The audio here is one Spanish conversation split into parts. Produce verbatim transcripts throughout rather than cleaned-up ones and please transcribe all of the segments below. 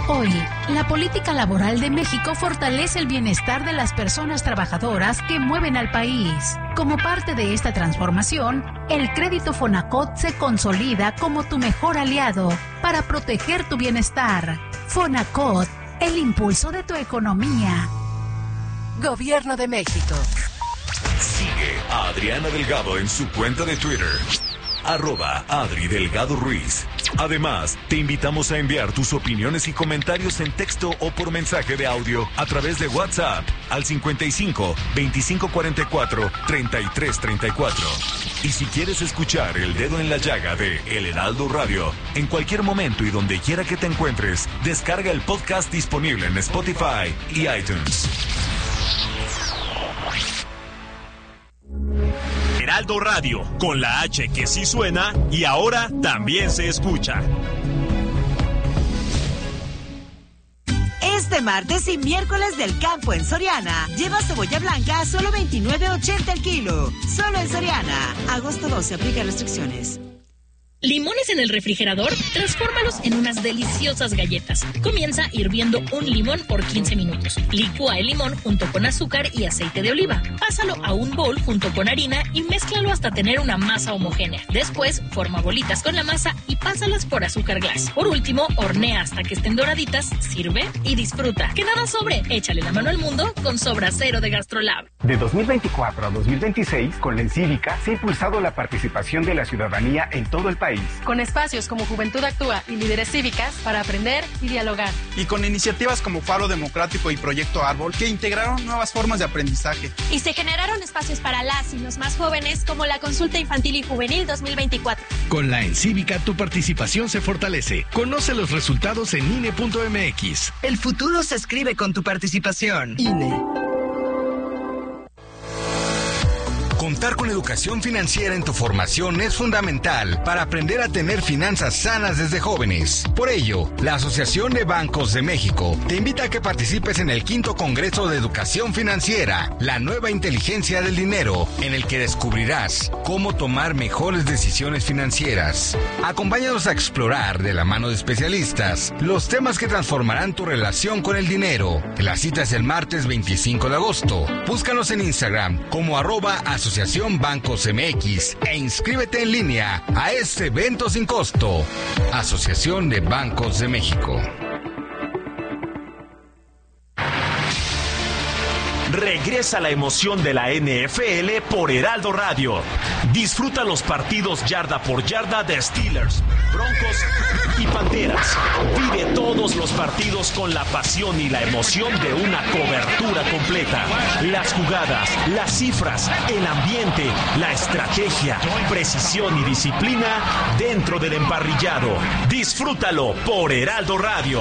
Hoy, la política laboral de México fortalece el bienestar de las personas trabajadoras que mueven al país. Como parte de esta transformación, el crédito Fonacot se consolida como tu mejor aliado para proteger tu bienestar. Fonacot, el impulso de tu economía. Gobierno de México. Sigue a Adriana Delgado en su cuenta de Twitter, arroba Adri Delgado Ruiz. Además, te invitamos a enviar tus opiniones y comentarios en texto o por mensaje de audio a través de WhatsApp al cincuenta y cinco, veinticinco cuarenta y cuatro, treinta y tres treinta y cuatro. Y si quieres escuchar El Dedo en la Llaga de El Heraldo Radio, en cualquier momento y donde quiera que te encuentres, descarga el podcast disponible en Spotify y iTunes. Heraldo Radio, con la H que sí suena y ahora también se escucha. Este martes y miércoles del campo en Soriana, lleva cebolla blanca a solo veintinueve ochenta el kilo. Solo en Soriana. Agosto doce, aplica restricciones. ¿Limones en el refrigerador? Transfórmalos en unas deliciosas galletas. Comienza hirviendo un limón por quince minutos. Licúa el limón junto con azúcar y aceite de oliva. Pásalo a un bowl junto con harina y mézclalo hasta tener una masa homogénea. Después, forma bolitas con la masa y pásalas por azúcar glass. Por último, hornea hasta que estén doraditas, sirve y disfruta. Que nada sobre. Échale la mano al mundo con Sobra Cero de Gastrolab. De dos mil veinticuatro a dos mil veintiséis, con la Encívica, se ha impulsado la participación de la ciudadanía en todo el país. Con espacios como Juventud Actúa y Líderes Cívicas para aprender y dialogar. Y con iniciativas como Faro Democrático y Proyecto Árbol que integraron nuevas formas de aprendizaje. Y se generaron espacios para las y los más jóvenes como la Consulta Infantil y Juvenil dos mil veinticuatro. Con la Encívica tu participación se fortalece. Conoce los resultados en I N E punto M X. El futuro se escribe con tu participación. I N E. Contar con educación financiera en tu formación es fundamental para aprender a tener finanzas sanas desde jóvenes. Por ello, la Asociación de Bancos de México te invita a que participes en el quinto Congreso de Educación Financiera, la nueva inteligencia del dinero, en el que descubrirás cómo tomar mejores decisiones financieras. Acompáñanos a explorar, de la mano de especialistas, los temas que transformarán tu relación con el dinero. La cita es el martes veinticinco de agosto. Búscanos en Instagram como arroba Asociación Bancos M X e inscríbete en línea a este evento sin costo. Asociación de Bancos de México. Regresa la emoción de la N F L por Heraldo Radio. Disfruta los partidos yarda por yarda de Steelers, Broncos y Panteras. Vive todos los partidos con la pasión y la emoción de una cobertura completa. Las jugadas, las cifras, el ambiente, la estrategia, precisión y disciplina dentro del emparrillado. Disfrútalo por Heraldo Radio.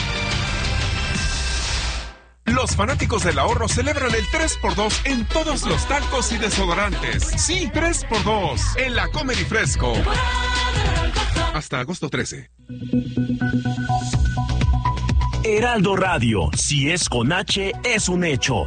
Los fanáticos del ahorro celebran el tres por dos en todos los talcos y desodorantes. Sí, tres por dos en la Comer y Fresco. Hasta agosto trece. Heraldo Radio, si es con H, es un hecho.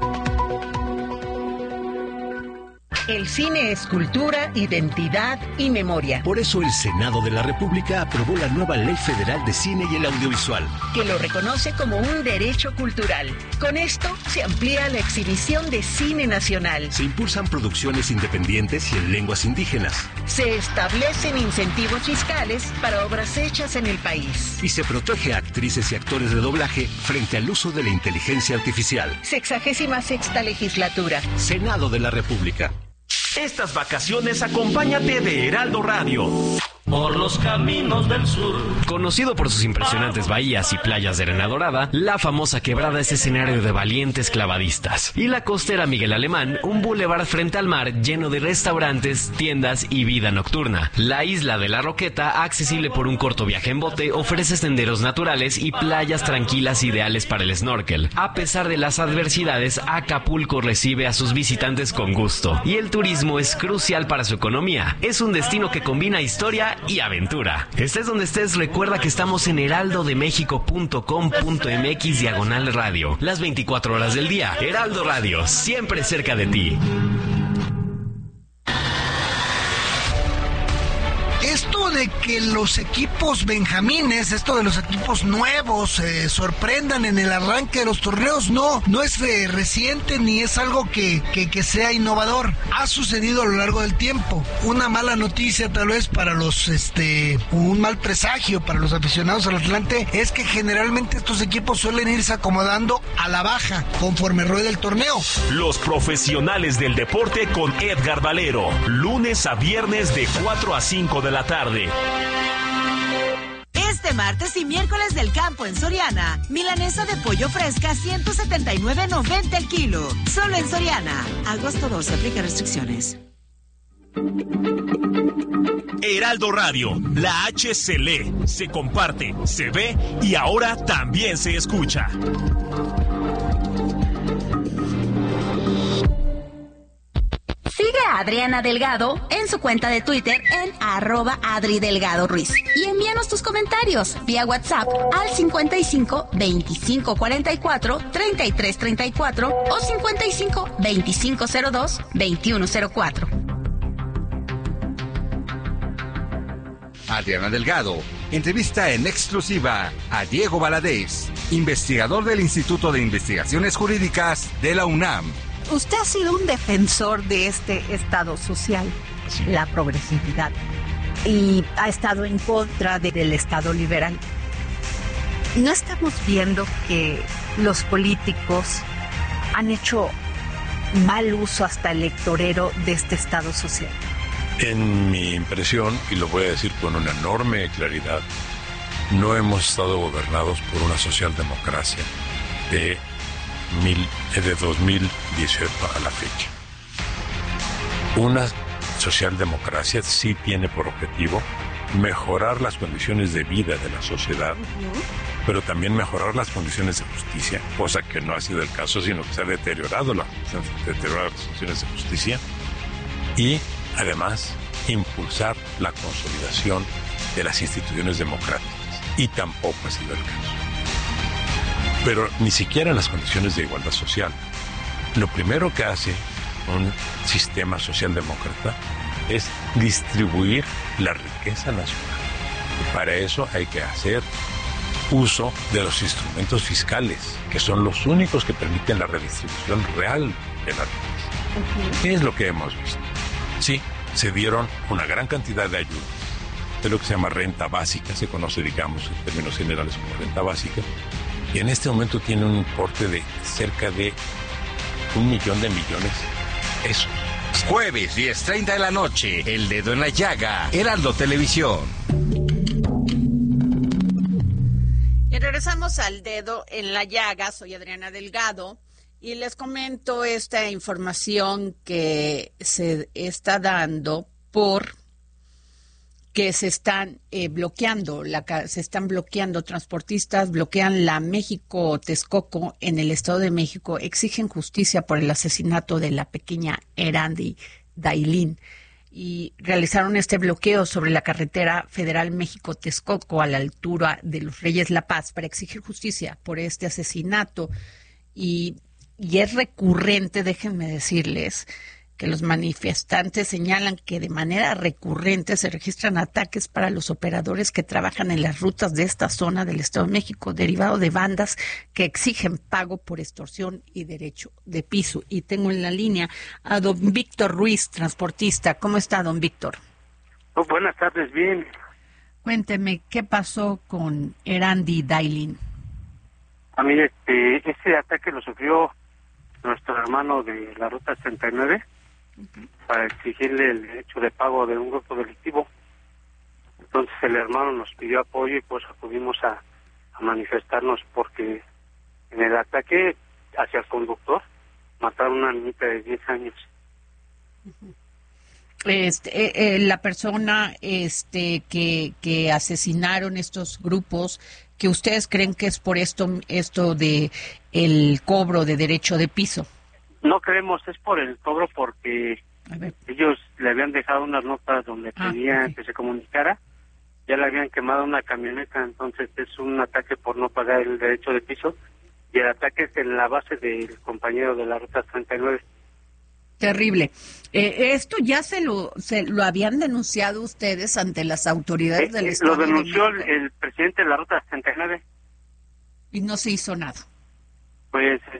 El cine es cultura, identidad y memoria. Por eso el Senado de la República aprobó la nueva Ley Federal de Cine y el Audiovisual, que lo reconoce como un derecho cultural. Con esto se amplía la exhibición de cine nacional. Se impulsan producciones independientes y en lenguas indígenas. Se establecen incentivos fiscales para obras hechas en el país. Y se protege a actrices y actores de doblaje frente al uso de la inteligencia artificial. Sexagésima sexta legislatura. Senado de la República. Estas vacaciones acompáñate de Heraldo Radio. Por los caminos del sur. Conocido por sus impresionantes bahías y playas de arena dorada, la famosa quebrada es escenario de valientes clavadistas. Y la costera Miguel Alemán, un bulevar frente al mar lleno de restaurantes, tiendas y vida nocturna. La isla de la Roqueta, accesible por un corto viaje en bote, ofrece senderos naturales y playas tranquilas ideales para el snorkel. A pesar de las adversidades, Acapulco recibe a sus visitantes con gusto. Y el turismo es crucial para su economía. Es un destino que combina historia y aventura. Estés donde estés, recuerda que estamos en heraldo de méxico punto com punto m x diagonal radio. Las veinticuatro horas del día. Heraldo Radio, siempre cerca de ti. Esto de de que los equipos benjamines, esto de los equipos nuevos, eh, sorprendan en el arranque de los torneos, no, no es eh, reciente ni es algo que, que, que sea innovador. Ha sucedido a lo largo del tiempo. Una mala noticia tal vez para los, este, un mal presagio para los aficionados al Atlante es que generalmente estos equipos suelen irse acomodando a la baja conforme rueda el torneo. Los profesionales del deporte con Edgar Valero, lunes a viernes de cuatro a cinco de la tarde. Este martes y miércoles del campo en Soriana, milanesa de pollo fresca ciento setenta y nueve noventa el kilo, solo en Soriana. Agosto doce, aplica restricciones. Heraldo Radio, la H se lee, se comparte, se ve y ahora también se escucha. Sigue a Adriana Delgado en su cuenta de Twitter en arroba Adri Delgado Ruiz. Y envíanos tus comentarios vía WhatsApp al cincuenta y cinco veinticinco cuarenta y cuatro treinta y tres treinta y cuatro o cincuenta y cinco veinticinco cero dos veintiuno cero cuatro. Adriana Delgado entrevista en exclusiva a Diego Valadez, investigador del Instituto de Investigaciones Jurídicas de la UNAM. Usted ha sido un defensor de este Estado social, sí, la progresividad, y ha estado en contra de, del Estado liberal. ¿No estamos viendo que los políticos han hecho mal uso hasta electorero de este Estado social? En mi impresión, y lo voy a decir con una enorme claridad, no hemos estado gobernados por una socialdemocracia de Mil, de dos mil dieciocho a la fecha. Una socialdemocracia sí tiene por objetivo mejorar las condiciones de vida de la sociedad, uh-huh, pero también mejorar las condiciones de justicia, cosa que no ha sido el caso, sino que se ha deteriorado, la, se han deteriorado las condiciones de justicia, y además impulsar la consolidación de las instituciones democráticas, y tampoco ha sido el caso. Pero ni siquiera en las condiciones de igualdad social. Lo primero que hace un sistema socialdemócrata es distribuir la riqueza nacional. Y para eso hay que hacer uso de los instrumentos fiscales, que son los únicos que permiten la redistribución real de la riqueza. Uh-huh. ¿Qué es lo que hemos visto? Sí, se dieron una gran cantidad de ayudas, de lo que se llama renta básica, se conoce, digamos, en términos generales como renta básica, y en este momento tiene un importe de cerca de un millón de millones de pesos. Jueves, diez treinta de la noche, El Dedo en la Llaga, Heraldo Televisión. Y regresamos al Dedo en la Llaga, soy Adriana Delgado, y les comento esta información que se está dando por que se están eh, bloqueando, la, se están bloqueando transportistas, bloquean la México-Texcoco en el Estado de México, exigen justicia por el asesinato de la pequeña Erandi Dailín y realizaron este bloqueo sobre la carretera federal México-Texcoco a la altura de Los Reyes La Paz para exigir justicia por este asesinato y, y es recurrente, déjenme decirles, que los manifestantes señalan que de manera recurrente se registran ataques para los operadores que trabajan en las rutas de esta zona del Estado de México, derivado de bandas que exigen pago por extorsión y derecho de piso. Y tengo en la línea a don Víctor Ruiz, transportista. ¿Cómo está, don Víctor? Oh, buenas tardes, bien. Cuénteme, ¿qué pasó con Erandi Dailín? A mí, este, ese ataque lo sufrió nuestro hermano de la Ruta treinta y nueve. Uh-huh. Para exigirle el derecho de pago de un grupo delictivo. Entonces el hermano nos pidió apoyo y pues acudimos a, a manifestarnos porque en el ataque hacia el conductor mataron a una niñita de diez años. Uh-huh. Este, eh, eh, la persona este que, que asesinaron estos grupos, que ustedes creen que es por esto esto de el cobro de derecho de piso. No creemos, es por el cobro porque ellos le habían dejado unas notas donde ah, pedían okay. que se comunicara, ya le habían quemado una camioneta, entonces es un ataque por no pagar el derecho de piso y el ataque es en la base del compañero de la Ruta treinta y nueve. Terrible. Eh, ¿Esto ya se lo se lo habían denunciado ustedes ante las autoridades eh, del eh, Estado? Lo denunció el, el presidente de la Ruta sesenta y nueve. Y no se hizo nada. Pues